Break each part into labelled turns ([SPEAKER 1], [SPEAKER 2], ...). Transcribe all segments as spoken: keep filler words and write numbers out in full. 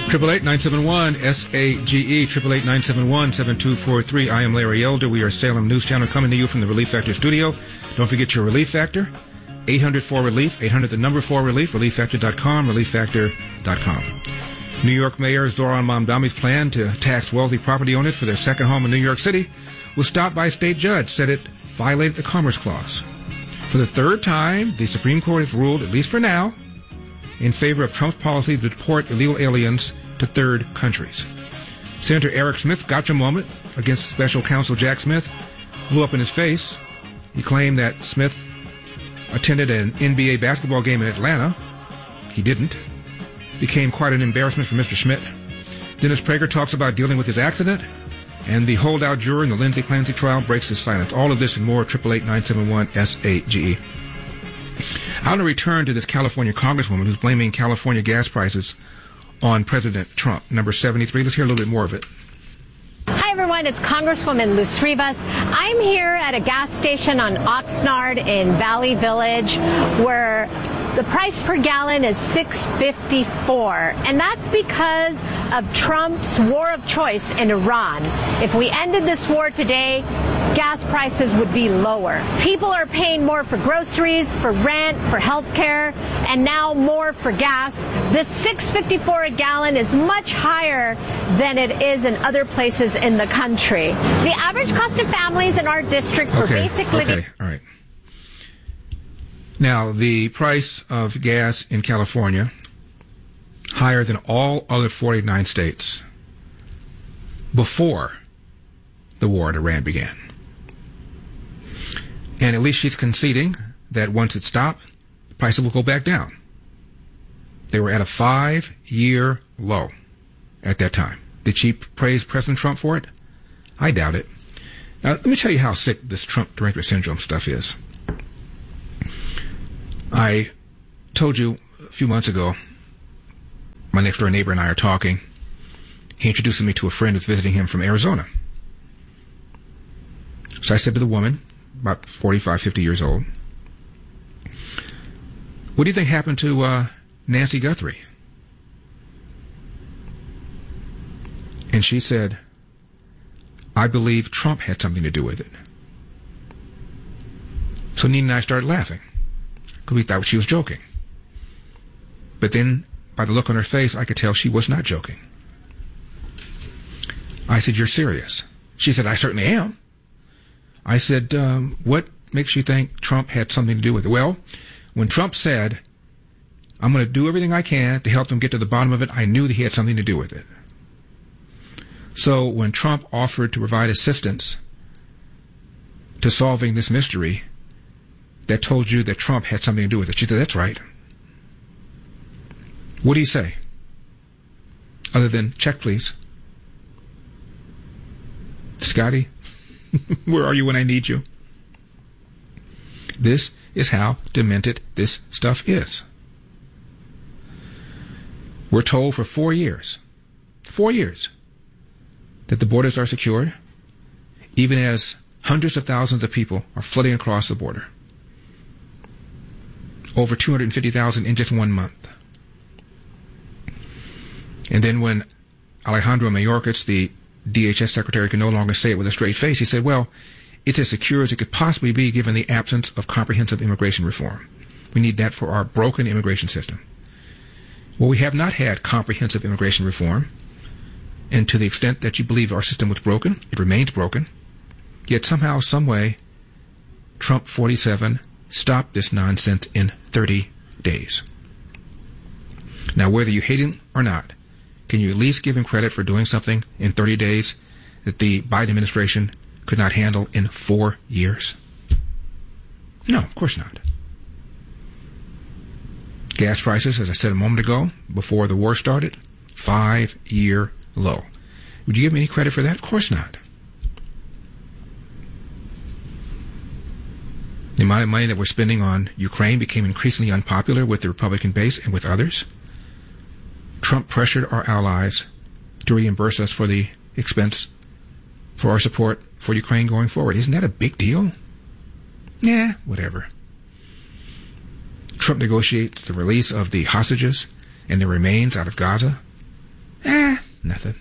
[SPEAKER 1] eight eight eight, nine seven one, S A G E, eight eight eight, nine seven one, seven two four three. I am Larry Elder. We are Salem News Channel coming to you from the Relief Factor studio. Don't forget your Relief Factor, eight hundred four relief, eight hundred the number four relief, relief factor dot com, relief factor dot com. New York Mayor Zohran Mamdani's plan to tax wealthy property owners for their second home in New York City was stopped by a state judge, said it violated the Commerce Clause. For the third time, the Supreme Court has ruled, at least for now, in favor of Trump's policy to deport illegal aliens to third countries. Senator Eric Smith gotcha moment against special counsel Jack Smith blew up in his face. He claimed that Smith attended an N B A basketball game in Atlanta. He didn't. Became quite an embarrassment for Mister Schmidt. Dennis Prager talks about dealing with his accident, and the holdout juror in the Lindsay Clancy trial breaks his silence. All of this and more, eight eight eight, nine seven one, S A G E. I want to return to this California congresswoman who's blaming California gas prices on President Trump. Number seventy-three. Let's hear a little bit more of it.
[SPEAKER 2] Hi, everyone. It's Congresswoman Luz Rivas. I'm here at a gas station on Oxnard in Valley Village where the price per gallon is six fifty-four, and that's because of Trump's war of choice in Iran. If we ended this war today, gas prices would be lower. People are paying more for groceries, for rent, for health care, and now more for gas. This six fifty-four a gallon is much higher than it is in other places in the country. The average cost of families in our district for
[SPEAKER 1] okay,
[SPEAKER 2] basic living...
[SPEAKER 1] Okay, all right. Now, the price of gas in California, higher than all other forty-nine states before the war in Iran began. And at least she's conceding that once it stopped, the prices will go back down. They were at a five-year low at that time. Did she praise President Trump for it? I doubt it. Now, let me tell you how sick this Trump derangement syndrome stuff is. I told you a few months ago, my next-door neighbor and I are talking. He introduces me to a friend who's visiting him from Arizona. So I said to the woman, about forty-five, fifty years old, what do you think happened to uh, Nancy Guthrie? And she said, I believe Trump had something to do with it. So Nina and I started laughing. We thought she was joking. But then, by the look on her face, I could tell she was not joking. I said, you're serious? She said, I certainly am. I said, um, what makes you think Trump had something to do with it? Well, when Trump said, I'm going to do everything I can to help them get to the bottom of it, I knew that he had something to do with it. So when Trump offered to provide assistance to solving this mystery, that told you that Trump had something to do with it. She said, that's right. What do you say? Other than, check, please. Scotty, where are you when I need you? This is how demented this stuff is. We're told for four years, four years, that the borders are secure, even as hundreds of thousands of people are flooding across the border. Over two hundred fifty thousand in just one month. And then when Alejandro Mayorkas, the D H S secretary, could no longer say it with a straight face, he said, well, it's as secure as it could possibly be given the absence of comprehensive immigration reform. We need that for our broken immigration system. Well, we have not had comprehensive immigration reform. And to the extent that you believe our system was broken, it remains broken. Yet somehow, some way, Trump forty-seven stopped this nonsense in thirty days. Now, whether you hate him or not, can you at least give him credit for doing something in thirty days that the Biden administration could not handle in four years? No, of course not. Gas prices, as I said a moment ago, before the war started, five-year low. Would you give me any credit for that? Of course not. The amount of money that we're spending on Ukraine became increasingly unpopular with the Republican base and with others. Trump pressured our allies to reimburse us for the expense for our support for Ukraine going forward. Isn't that a big deal? Yeah, whatever. Trump negotiates the release of the hostages and their remains out of Gaza. Eh, nothing.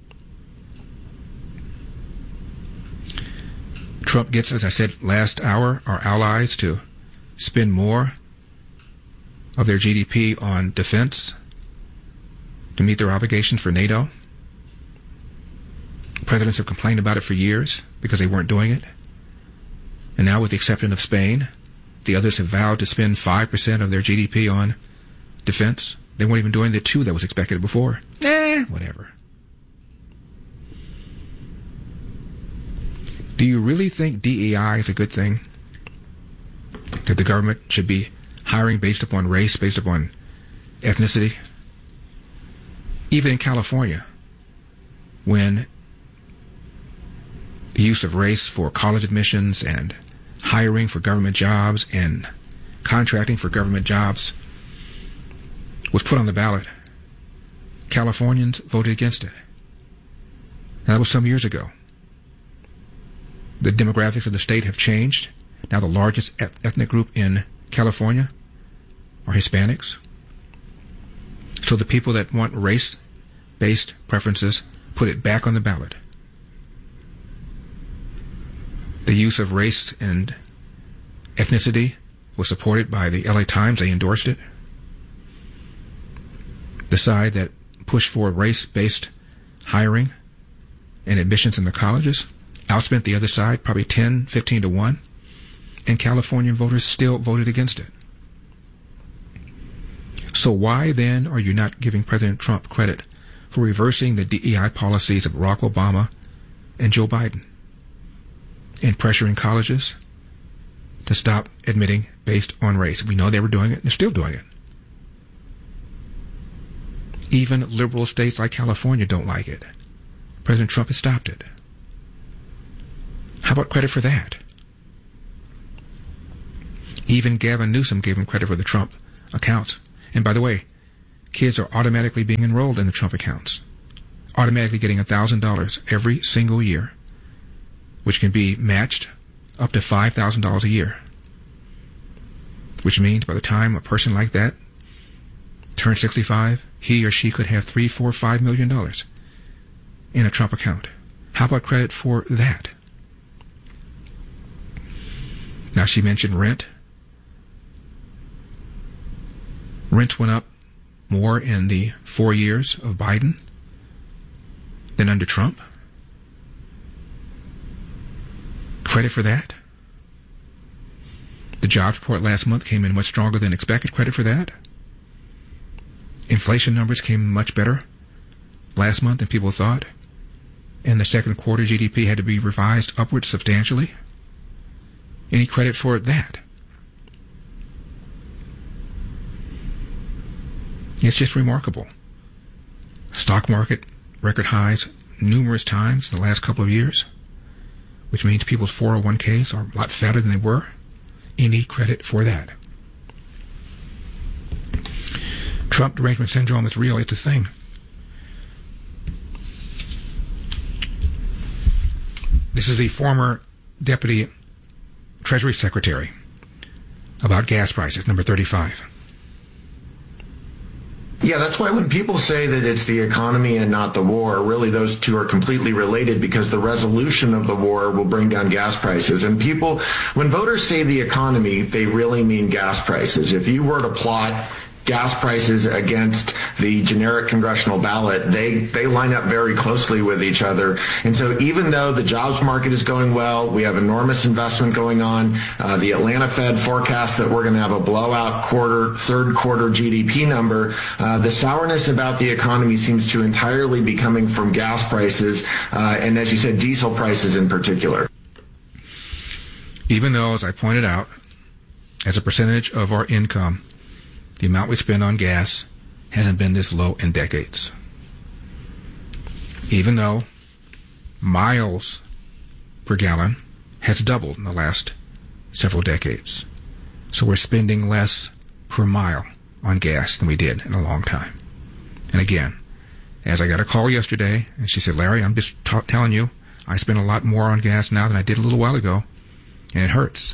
[SPEAKER 1] Trump gets, as I said last hour, our allies to spend more of their G D P on defense to meet their obligations for NATO. Presidents have complained about it for years because they weren't doing it. And now, with the exception of Spain, the others have vowed to spend five percent of their G D P on defense. They weren't even doing the two that was expected before. Eh, whatever. Do you really think D E I is a good thing? That the government should be hiring based upon race, based upon ethnicity? Even in California, when the use of race for college admissions and hiring for government jobs and contracting for government jobs was put on the ballot, Californians voted against it. That was some years ago. The demographics of the state have changed. Now the largest ethnic group in California are Hispanics. So the people that want race-based preferences put it back on the ballot. The use of race and ethnicity was supported by the L A Times. They endorsed it. The side that pushed for race-based hiring and admissions in the colleges outspent the other side probably ten, fifteen to one, and California voters still voted against it. So why then are you not giving President Trump credit for reversing the D E I policies of Barack Obama and Joe Biden and pressuring colleges to stop admitting based on race? We know they were doing it. They're still doing it. Even liberal states like California don't like it. President Trump has stopped it. How about credit for that? Even Gavin Newsom gave him credit for the Trump accounts. And by the way, kids are automatically being enrolled in the Trump accounts, automatically getting one thousand dollars every single year, which can be matched up to five thousand dollars a year, which means by the time a person like that turns sixty-five, he or she could have three, four, five million dollars in a Trump account. How about credit for that? Now, she mentioned rent. Rent went up more in the four years of Biden than under Trump. Credit for that. The jobs report last month came in much stronger than expected. Credit for that. Inflation numbers came much better last month than people thought. And the second quarter G D P had to be revised upwards substantially. Any credit for that? It's just remarkable. Stock market record highs numerous times in the last couple of years, which means people's four oh one k's are a lot fatter than they were. Any credit for that? Trump derangement syndrome is real. It's a thing. This is the former Deputy Treasury Secretary about gas prices, number thirty-five.
[SPEAKER 3] Yeah, that's why when people say that it's the economy and not the war, really those two are completely related, because the resolution of the war will bring down gas prices. And people, when voters say the economy, they really mean gas prices. If you were to plot gas prices against the generic congressional ballot, they, they line up very closely with each other. And so even though the jobs market is going well, we have enormous investment going on, uh, the Atlanta Fed forecast that we're going to have a blowout quarter, third quarter G D P number, uh, the sourness about the economy seems to entirely be coming from gas prices, uh, and as you said, diesel prices in particular.
[SPEAKER 1] Even though, as I pointed out, as a percentage of our income, the amount we spend on gas hasn't been this low in decades. Even though miles per gallon has doubled in the last several decades. So we're spending less per mile on gas than we did in a long time. And again, as I got a call yesterday, and she said, Larry, I'm just t- telling you, I spend a lot more on gas now than I did a little while ago, and it hurts.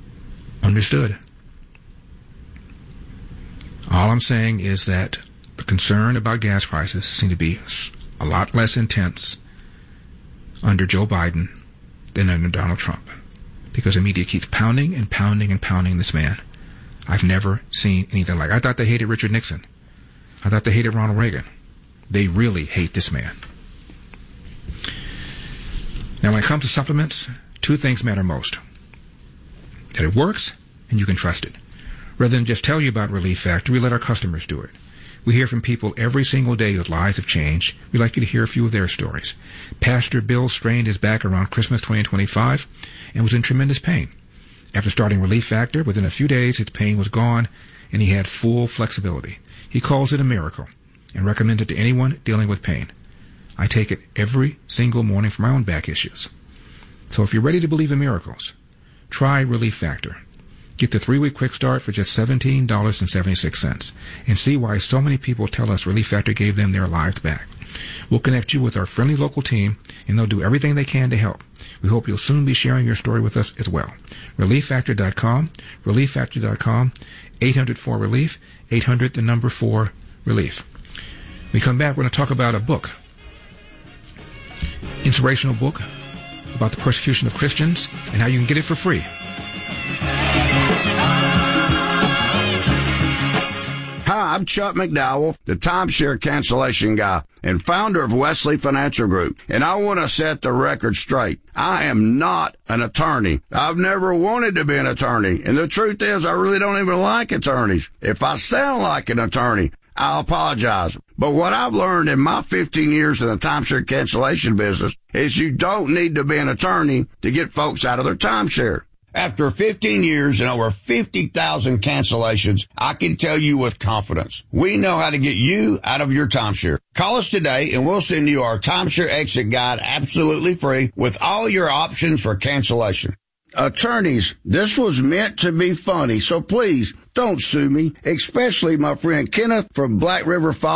[SPEAKER 1] Understood. All I'm saying is that the concern about gas prices seemed to be a lot less intense under Joe Biden than under Donald Trump, because the media keeps pounding and pounding and pounding this man. I've never seen anything like it. I thought they hated Richard Nixon. I thought they hated Ronald Reagan. They really hate this man. Now, when it comes to supplements, two things matter most. That it works and you can trust it. Rather than just tell you about Relief Factor, we let our customers do it. We hear from people every single day whose lives have changed. We'd like you to hear a few of their stories. Pastor Bill strained his back around Christmas twenty twenty-five and was in tremendous pain. After starting Relief Factor, within a few days his pain was gone and he had full flexibility. He calls it a miracle and recommends it to anyone dealing with pain. I take it every single morning for my own back issues. So if you're ready to believe in miracles, try Relief Factor. Get the three-week quick start for just seventeen dollars and seventy-six cents and see why so many people tell us Relief Factor gave them their lives back. We'll connect you with our friendly local team, and they'll do everything they can to help. We hope you'll soon be sharing your story with us as well. relief factor dot com, relief factor dot com, eight hundred four relief, eight hundred the number four relief. When we come back, we're going to talk about a book, inspirational book about the persecution of Christians and how you can get it for free.
[SPEAKER 4] Hi, I'm Chuck McDowell, the timeshare cancellation guy and founder of Wesley Financial Group, and I want to set the record straight. I am not an attorney. I've never wanted to be an attorney, and the truth is I really don't even like attorneys. If I sound like an attorney, I'll apologize. But what I've learned in my fifteen years in the timeshare cancellation business is you don't need to be an attorney to get folks out of their timeshare. After fifteen years and over fifty thousand cancellations, I can tell you with confidence, we know how to get you out of your timeshare. Call us today and we'll send you our timeshare exit guide absolutely free with all your options for cancellation. Attorneys, this was meant to be funny, so please don't sue me, especially my friend Kenneth from Black River Falls.